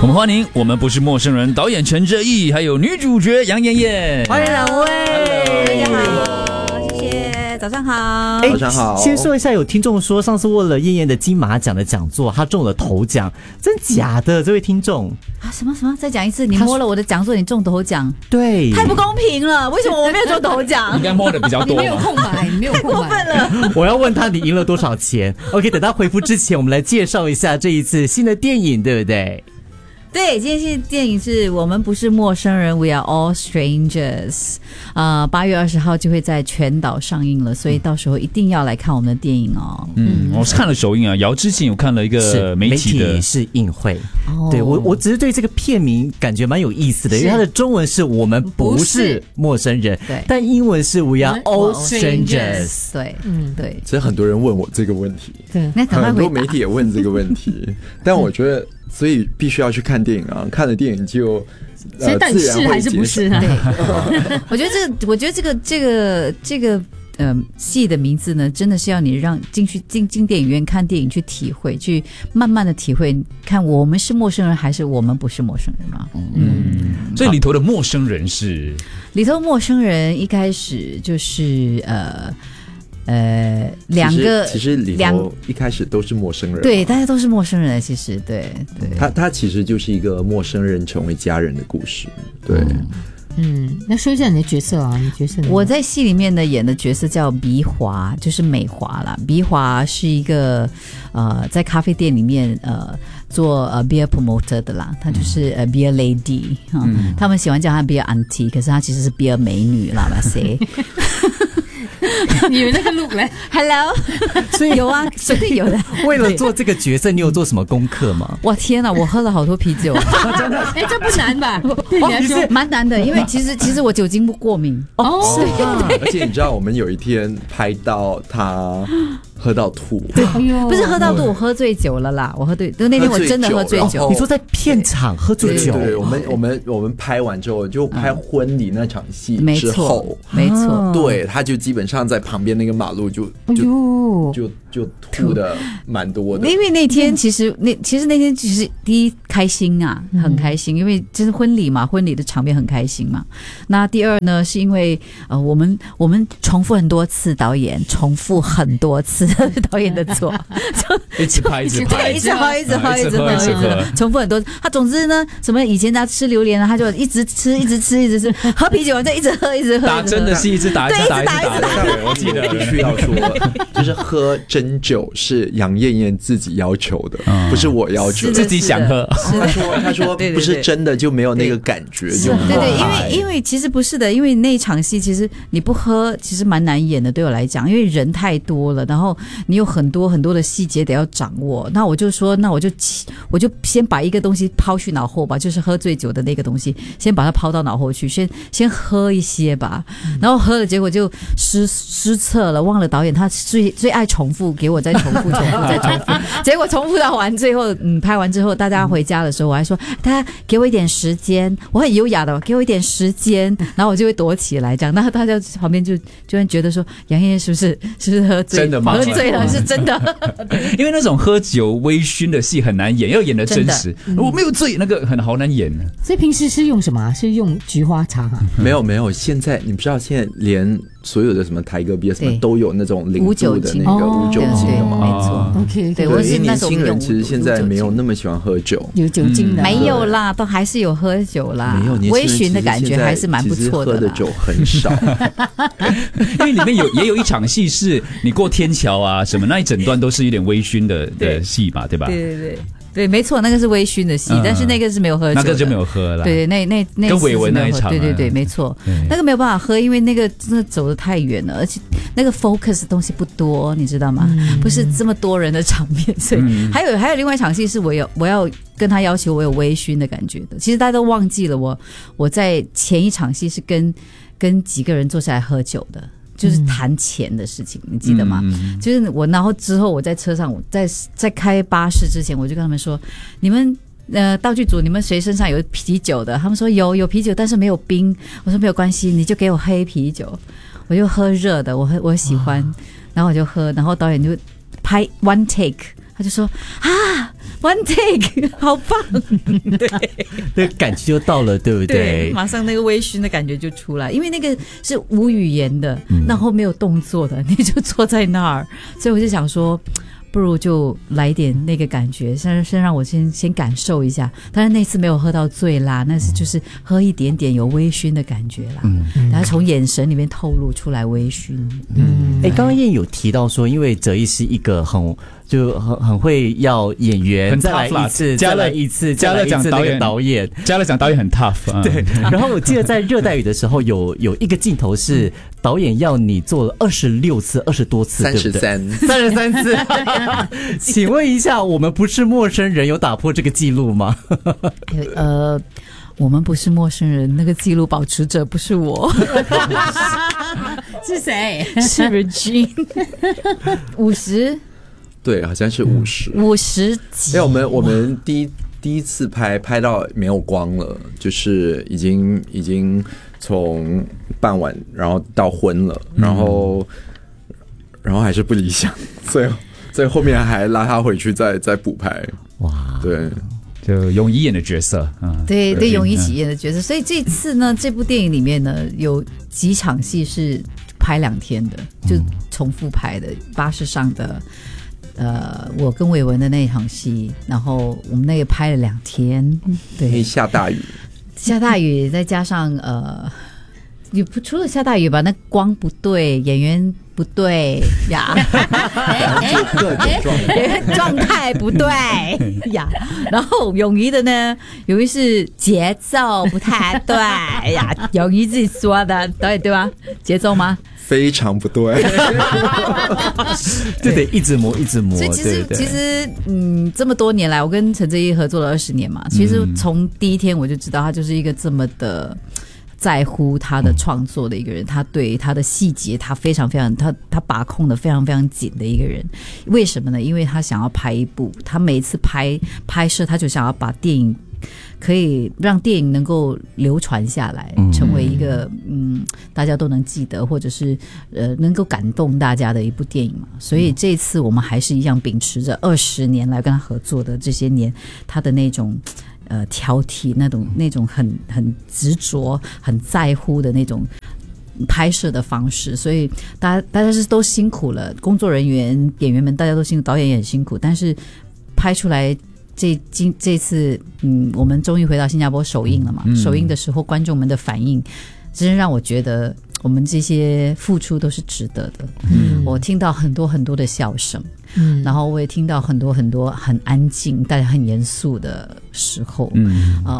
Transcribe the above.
我们欢迎我们不是陌生人导演陈哲艺，还有女主角杨妍妍。 欢迎两位， 大家好，谢谢，早上好， 早上好。先说一下，有听众说上次问了燕燕的金马奖的讲座，他中了头奖，真假的？这位听众啊，什么？再讲一次，你摸了我的讲座，你中头奖， 对， 太不公平了，为什么我没有中头奖？ 应该摸的比较多， 你没有空白，你没有空白， 太过分了。 我要问他你赢了多少钱？OK， 等他回复之前，我们来介绍一下这一次新的电影，对不对？ 对，今天电影是我们不是陌生人 ，We are all strangers。8月20号就会在全岛上映了，所以到时候一定要来看我们的电影哦。 我是看了首映啊，姚之前有看了一个媒体的试映会。对，我只是对这个片名感觉蛮有意思的，因为它的中文是我们不是陌生人， 对， 但英文是 We are all strangers。 对，对。 其实很多人问我这个问题， 对， 那赶快回答。 很多媒体也问这个问题，但我觉得。所以必须要去看电影啊！看了电影就， 但是还是不是啊？ 对，我觉得这个戏的名字呢，真的是要你让进电影院看电影去体会，去慢慢的体会，看我们是陌生人还是我们不是陌生人嘛？ 所以里头的陌生人是里头陌生人一开始就是两个其实里头一开始都是陌生人， 对，大家都是陌生人。其实对， 他其实就是一个陌生人成为家人的故事。对， 那说一下你的角色啊，你角色我在戏里面呢演的角色叫鼻华，就是美华啦。鼻华是一个在咖啡店里面做beer promoter 的啦，她就是beer lady，他们喜欢叫她 beer auntie， 可是她其实是 beer 美女啦吧谁？ 你有那个 look 嘞 ？Hello， 所以有啊，绝对有的。 为了做这个角色，你有做什么功课吗？ 哇天哪，我喝了好多啤酒， 真的？哎，这不难吧？ 蛮难的，因为其实我酒精不过敏哦。 而且你知道，我们有一天拍到他喝到吐， 不是喝到吐，我喝醉酒了啦，我喝醉，那天我真的喝醉酒。 你说在片场喝醉酒？ 对，我们拍完之后就拍婚礼那场戏之后， 没错， 对，他就基本上在旁边那个马路就吐的蛮多的。 因为那天其实那天其实第一开心啊，很开心，因为这是婚礼嘛，婚礼的场面很开心嘛。那第二呢，是因为我们重复很多次，导演重复很多次导演的错， 一直拍， 重复很多。他总之呢，什么以前他吃榴莲啊，他就一直吃，喝啤酒再一直喝， 打针的是一直打， 对，一直打。 我记得必须要说，就是喝真酒是杨燕燕自己要求的，不是我要求的， 自己想喝。 他说不是真的就没有那个感觉， 对，因为其实不是的，因为那场戏其实你不喝其实蛮难演的，对我来讲，因为人太多了，然后你有很多很多的细节得要掌握。那我就说，那我就先把一个东西抛去脑后吧，就是喝醉酒的那个东西，先把它抛到脑后去，先喝一些吧。然后喝了，结果就失策了，忘了导演他最爱重复，给我再重复再重复。结果重复到完最后，拍完之后，大家回家的时候，我还说他给我一点时间，我很优雅的，给我一点时间，然后我就会躲起来这样。那大家旁边就会觉得说，杨燕燕是不是喝醉？ 真的吗？ 喝醉了是真的。 因为那种喝酒微醺的戏很难演，要演得真实。我没有醉，那个好难演呢。 所以平时是用什么？是用菊花茶啊？ 没有，现在你不知道，现在连所有的什么台哥啤什么都有那种零度的那个无酒精的嘛， 没错。 OK， 对，我是那种年轻人其实现在没有那么喜欢喝酒， 有酒精的没有啦，都还是有喝酒啦， 没有微醺的感觉还是蛮不错的啦。 喝的酒很少， 因为里面也有一场戏是你过天桥啊什么，那一整段都是有点微醺的戏嘛，对吧？ 对，没错，那个是微醺的戏，但是那个是没有喝酒的， 那个就没有喝了。 对，那跟伟文那一场， 对，没错，那个没有办法喝，因为那个真的走得太远了，而且那个 focus 的东西不多，你知道吗？不是这么多人的场面，所以还有另外一场戏是我要跟他要求我有微醺的感觉的。其实大家都忘记了我在前一场戏是跟几个人坐下来喝酒的。就是谈钱的事情，你记得吗？就是我，然后之后我在车上，我在开巴士之前，我就跟他们说，你们道具组你们谁身上有啤酒的？他们说有啤酒，但是没有冰。我说没有关系，你就给我黑啤酒，我就喝热的，我喜欢，然后我就喝，然后导演就拍 one take。他就说啊， ，one take， 好棒，对， 那感觉就到了，对不对？ 马上那个微醺的感觉就出来，因为那个是无语言的，然后没有动作的，你就坐在那儿，所以我就想说。不如就来一点那个感觉，先让我先感受一下。当然那次没有喝到醉啦，那是就是喝一点点有微醺的感觉啦。然后从眼神里面透露出来微醺。 刚刚燕有提到说，因为哲毅是一个很会要演员， 很再来一次，再来一次， 加了讲导演， 加了讲导演很 tough 啊。 对，然后我记得在热带雨的时候有一个镜头是导演要你做了26次，20多次，对不对？33次。请问一下，我们不是陌生人有打破这个记录吗？ 我们不是陌生人，那个记录保持者不是我， 是谁？ 是 Regine 50。 对，好像是50 几。 因为我们第一次拍到没有光了，就是已经从傍晚然后到昏了，然后还是不理想，所以后面还拉他回去再补拍。哇，对。 就泳衣演的角色， 对，泳衣演的角色，所以这次呢，这部电影里面呢，有几场戏是拍2天的，就重复拍的，巴士上的，我跟伟文的那一场戏，然后我们那个拍了2天，对， 因为下大雨，再加上除了下大雨吧，那光不对，演员不对呀，演员状态不对呀，然后泳衣的呢，泳衣是节奏不太对呀，泳衣自己说的，对吧？节奏吗？ 非常不对， 就得一直磨。 所以其实这么多年来，我跟陈哲毅合作了20年嘛，其实从第一天我就知道他就是一个这么的。在乎他的创作的一个人，他对他的细节，他非常非常他把控的非常非常紧的一个人。为什么呢？因为他想要拍一部，他每一次拍摄，他就想要把电影可以让电影能够流传下来，成为一个大家都能记得，或者是能够感动大家的一部电影嘛。所以这次我们还是一样秉持着20年来跟他合作的这些年，他的那种。挑剔那种很执着、很在乎的那种拍摄的方式，所以大家是都辛苦了，工作人员、演员们大家都辛苦，导演也很辛苦，但是拍出来这次，我们终于回到新加坡首映了嘛。首映的时候，观众们的反应，真是让我觉得我们这些付出都是值得的。我听到很多很多的笑声。然后我也听到很多很多很安静但很严肃的时候，